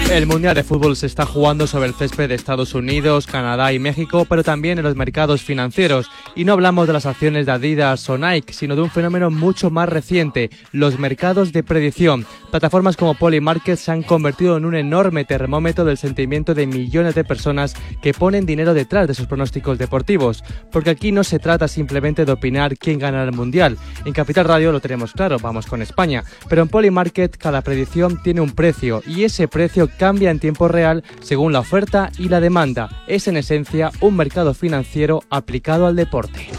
El Mundial de Fútbol se está jugando sobre el césped de Estados Unidos, Canadá y México, pero también en los mercados financieros. Y no hablamos de las acciones de Adidas o Nike, sino de un fenómeno mucho más reciente, los mercados de predicción. Plataformas como Polymarket se han convertido en un enorme termómetro del sentimiento de millones de personas que ponen dinero detrás de sus pronósticos deportivos. Porque aquí no se trata simplemente de opinar quién gana el Mundial. En Capital Radio lo tenemos claro, vamos con España. Pero en Polymarket cada predicción tiene un precio y ese precio cambia en tiempo real según la oferta y la demanda. Es en esencia un mercado financiero aplicado al deporte.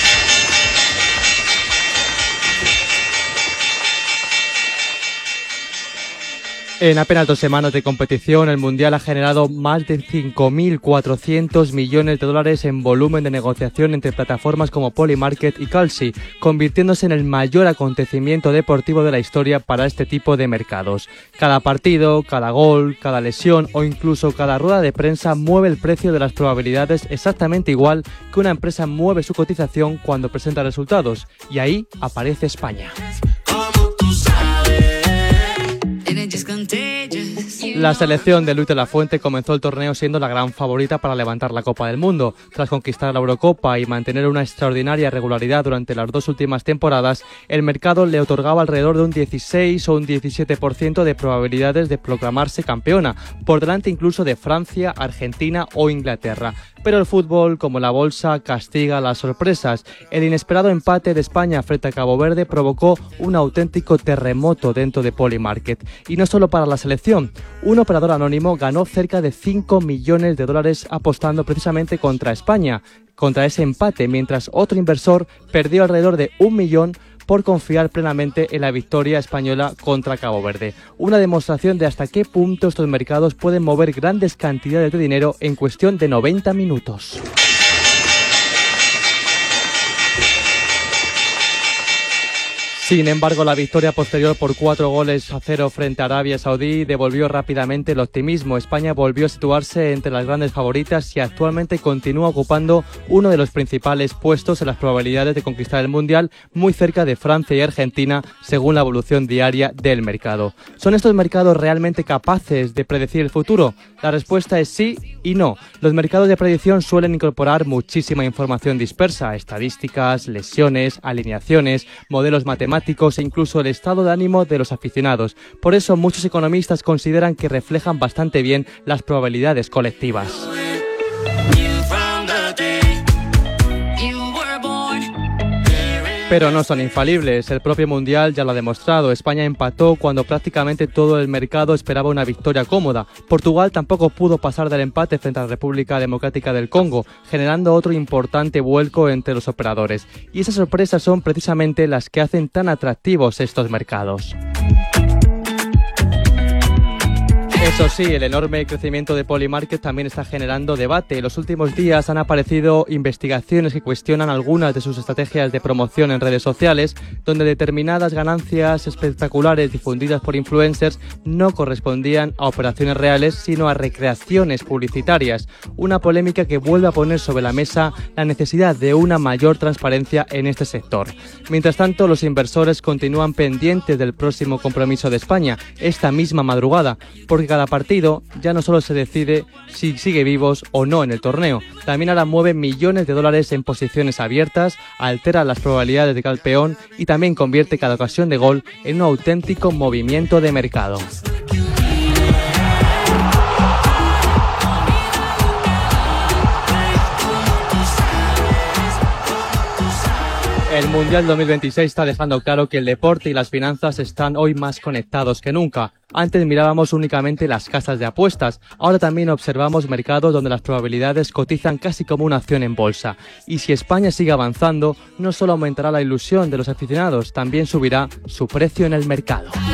En apenas 2 semanas de competición, el Mundial ha generado más de 5.400 millones de dólares en volumen de negociación entre plataformas como Polymarket y Kalshi, convirtiéndose en el mayor acontecimiento deportivo de la historia para este tipo de mercados. Cada partido, cada gol, cada lesión o incluso cada rueda de prensa mueve el precio de las probabilidades exactamente igual que una empresa mueve su cotización cuando presenta resultados. Y ahí aparece España. La selección de Luis de la Fuente comenzó el torneo siendo la gran favorita para levantar la Copa del Mundo. Tras conquistar la Eurocopa y mantener una extraordinaria regularidad durante las 2 últimas temporadas, el mercado le otorgaba alrededor de un 16 o un 17% de probabilidades de proclamarse campeona, por delante incluso de Francia, Argentina o Inglaterra. Pero el fútbol, como la bolsa, castiga las sorpresas. El inesperado empate de España frente a Cabo Verde provocó un auténtico terremoto dentro de Polymarket. Y no solo para la selección. Un operador anónimo ganó cerca de 5 millones de dólares apostando precisamente contra España, contra ese empate, mientras otro inversor perdió alrededor de 1 millón por confiar plenamente en la victoria española contra Cabo Verde. Una demostración de hasta qué punto estos mercados pueden mover grandes cantidades de dinero en cuestión de 90 minutos. Sin embargo, la victoria posterior por 4-0 frente a Arabia Saudí devolvió rápidamente el optimismo. España volvió a situarse entre las grandes favoritas y actualmente continúa ocupando uno de los principales puestos en las probabilidades de conquistar el Mundial, muy cerca de Francia y Argentina, según la evolución diaria del mercado. ¿Son estos mercados realmente capaces de predecir el futuro? La respuesta es sí y no. Los mercados de predicción suelen incorporar muchísima información dispersa, estadísticas, lesiones, alineaciones, modelos matemáticos e incluso el estado de ánimo de los aficionados. Por eso muchos economistas consideran que reflejan bastante bien las probabilidades colectivas. Pero no son infalibles, el propio Mundial ya lo ha demostrado. España empató cuando prácticamente todo el mercado esperaba una victoria cómoda. Portugal tampoco pudo pasar del empate frente a la República Democrática del Congo, generando otro importante vuelco entre los operadores. Y esas sorpresas son precisamente las que hacen tan atractivos estos mercados. Eso sí, el enorme crecimiento de Polymarket también está generando debate. En los últimos días han aparecido investigaciones que cuestionan algunas de sus estrategias de promoción en redes sociales, donde determinadas ganancias espectaculares difundidas por influencers no correspondían a operaciones reales, sino a recreaciones publicitarias. Una polémica que vuelve a poner sobre la mesa la necesidad de una mayor transparencia en este sector. Mientras tanto, los inversores continúan pendientes del próximo compromiso de España, esta misma madrugada, porque cada partido ya no solo se decide si sigue vivos o no en el torneo, también ahora mueve millones de dólares en posiciones abiertas, altera las probabilidades de cada peón y también convierte cada ocasión de gol en un auténtico movimiento de mercado. El Mundial 2026 está dejando claro que el deporte y las finanzas están hoy más conectados que nunca. Antes mirábamos únicamente las casas de apuestas, ahora también observamos mercados donde las probabilidades cotizan casi como una acción en bolsa. Y si España sigue avanzando, no solo aumentará la ilusión de los aficionados, también subirá su precio en el mercado.